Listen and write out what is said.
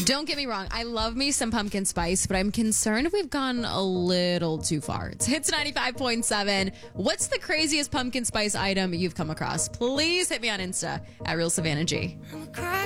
Don't get me wrong. I love me some pumpkin spice, but I'm concerned we've gone a little too far. It's Hits 95.7. What's the craziest pumpkin spice item you've come across? Please hit me on Insta at Real Savannah G.